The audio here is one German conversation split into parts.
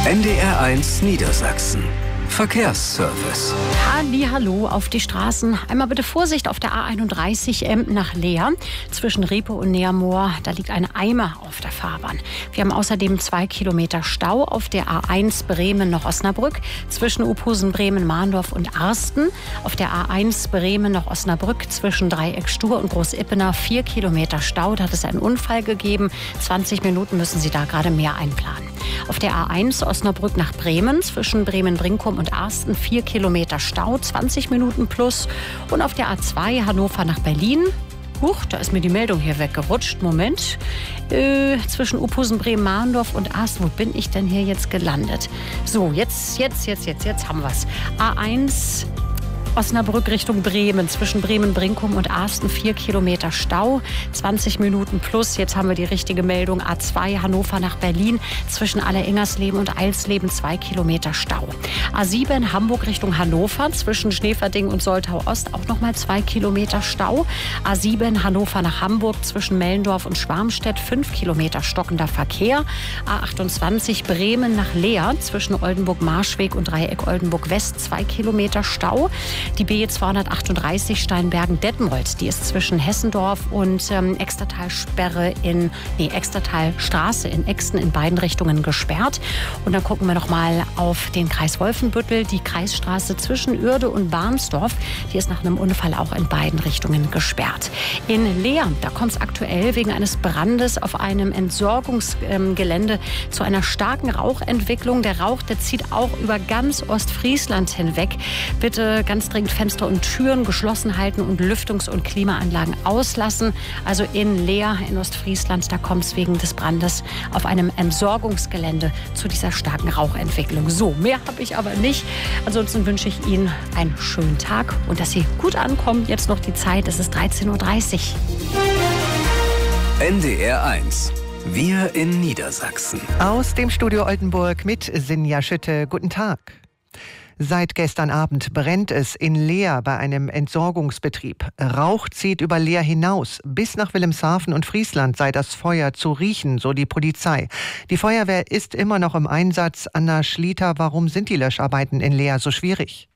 NDR1 Niedersachsen. Verkehrsservice. Hallo auf die Straßen. Einmal bitte Vorsicht auf der A31 Emden nach Leer. Zwischen Riepe und Neamoor, da liegt ein Eimer auf der Fahrbahn. Wir haben außerdem 2 Kilometer Stau auf der A1 Bremen nach Osnabrück. Zwischen Uphusen, Bremen, Mahndorf und Arsten. Auf der A1 Bremen nach Osnabrück zwischen Dreieck Stur und Großippener 4 Kilometer Stau. Da hat es einen Unfall gegeben. 20 Minuten müssen Sie da gerade mehr einplanen. Auf der A1 Osnabrück nach Bremen zwischen Bremen-Brinkum und Arsten 4 Kilometer Stau, 20 Minuten plus. Und auf der A2 Hannover nach Berlin. Huch, da ist mir die Meldung hier weggerutscht. Moment. Zwischen Uphusen, Bremen, Mahndorf und Arsten. Wo bin ich denn hier jetzt gelandet? So, jetzt haben wir es. A1 Osnabrück Richtung Bremen, zwischen Bremen-Brinkum und Arsten 4 Kilometer Stau, 20 Minuten plus. Jetzt haben wir die richtige Meldung. A2 Hannover nach Berlin, zwischen Alleringersleben und Eilsleben 2 Kilometer Stau. A7 Hamburg Richtung Hannover, zwischen Schneeverding und Soltau-Ost auch nochmal 2 Kilometer Stau. A7 Hannover nach Hamburg, zwischen Mellendorf und Schwarmstedt 5 Kilometer stockender Verkehr. A28 Bremen nach Leer, zwischen Oldenburg-Marschweg und Dreieck Oldenburg-West 2 Kilometer Stau. Die B 238 Steinbergen-Detmold, die ist zwischen Hessendorf und Extertalstraße in Exten in beiden Richtungen gesperrt. Und dann gucken wir noch mal auf den Kreis Wolfenbüttel, die Kreisstraße zwischen Uerde und Barnsdorf, die ist nach einem Unfall auch in beiden Richtungen gesperrt. In Leer, da kommt es aktuell wegen eines Brandes auf einem Entsorgungsgelände zu einer starken Rauchentwicklung. Der Rauch, der zieht auch über ganz Ostfriesland hinweg. Bitte ganz dringend Fenster und Türen geschlossen halten und Lüftungs- und Klimaanlagen auslassen. Also in Leer in Ostfriesland, da kommt es wegen des Brandes auf einem Entsorgungsgelände zu dieser starken Rauchentwicklung. So, mehr habe ich aber nicht. Ansonsten wünsche ich Ihnen einen schönen Tag und dass Sie gut ankommen. Jetzt noch die Zeit, es ist 13.30 Uhr. NDR1. Wir in Niedersachsen. Aus dem Studio Oldenburg mit Sinja Schütte. Guten Tag. Seit gestern Abend brennt es in Leer bei einem Entsorgungsbetrieb. Rauch zieht über Leer hinaus. Bis nach Wilhelmshaven und Friesland sei das Feuer zu riechen, so die Polizei. Die Feuerwehr ist immer noch im Einsatz. Anna Schlieter, warum sind die Löscharbeiten in Leer so schwierig?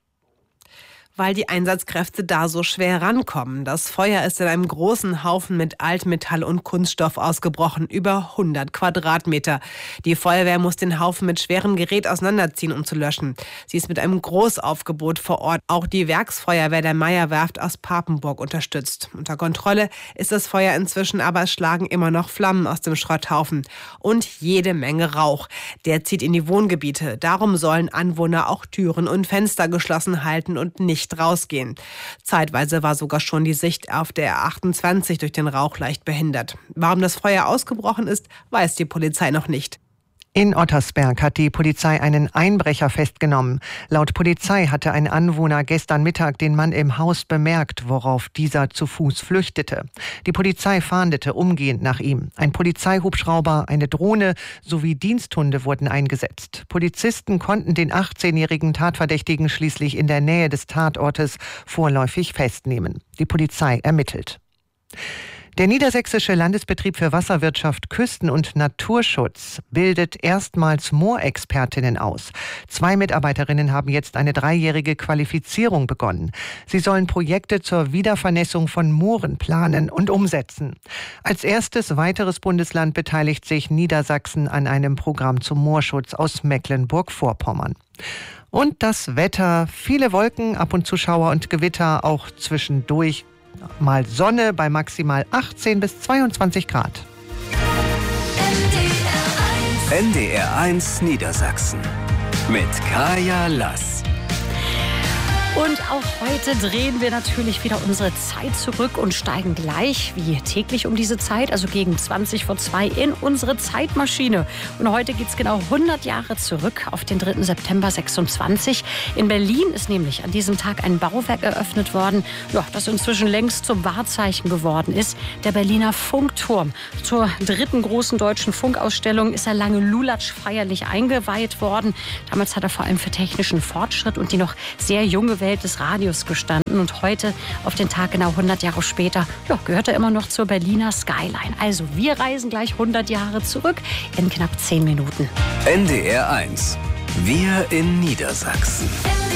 Weil die Einsatzkräfte da so schwer rankommen. Das Feuer ist in einem großen Haufen mit Altmetall und Kunststoff ausgebrochen, über 100 Quadratmeter. Die Feuerwehr muss den Haufen mit schwerem Gerät auseinanderziehen, um zu löschen. Sie ist mit einem Großaufgebot vor Ort. Auch die Werksfeuerwehr der Meyer-Werft aus Papenburg unterstützt. Unter Kontrolle ist das Feuer inzwischen, aber es schlagen immer noch Flammen aus dem Schrotthaufen. Und jede Menge Rauch. Der zieht in die Wohngebiete. Darum sollen Anwohner auch Türen und Fenster geschlossen halten und nicht rausgehen. Zeitweise war sogar schon die Sicht auf der A28 durch den Rauch leicht behindert. Warum das Feuer ausgebrochen ist, weiß die Polizei noch nicht. In Ottersberg hat die Polizei einen Einbrecher festgenommen. Laut Polizei hatte ein Anwohner gestern Mittag den Mann im Haus bemerkt, worauf dieser zu Fuß flüchtete. Die Polizei fahndete umgehend nach ihm. Ein Polizeihubschrauber, eine Drohne sowie Diensthunde wurden eingesetzt. Polizisten konnten den 18-jährigen Tatverdächtigen schließlich in der Nähe des Tatortes vorläufig festnehmen. Die Polizei ermittelt. Der Niedersächsische Landesbetrieb für Wasserwirtschaft, Küsten- und Naturschutz bildet erstmals Moorexpertinnen aus. 2 Mitarbeiterinnen haben jetzt eine 3-jährige Qualifizierung begonnen. Sie sollen Projekte zur Wiedervernässung von Mooren planen und umsetzen. Als erstes weiteres Bundesland beteiligt sich Niedersachsen an einem Programm zum Moorschutz aus Mecklenburg-Vorpommern. Und das Wetter, viele Wolken, ab und zu Schauer und Gewitter, auch zwischendurch mal Sonne bei maximal 18 bis 22 Grad. NDR1 Niedersachsen mit Kaya Lass. Und auch heute drehen wir natürlich wieder unsere Zeit zurück und steigen gleich, wie täglich um diese Zeit, also gegen 20 vor 2, in unsere Zeitmaschine. Und heute geht es genau 100 Jahre zurück auf den 3. September 26. In Berlin ist nämlich an diesem Tag ein Bauwerk eröffnet worden, ja, das inzwischen längst zum Wahrzeichen geworden ist, der Berliner Funkturm. Zur 3. großen deutschen Funkausstellung ist er lange Lulatsch feierlich eingeweiht worden. Damals hat er vor allem für technischen Fortschritt und die noch sehr junge Welt Welt des Radios gestanden und heute, auf den Tag genau 100 Jahre später, gehört er immer noch zur Berliner Skyline. Also wir reisen gleich 100 Jahre zurück in knapp 10 Minuten. NDR 1. Wir in Niedersachsen.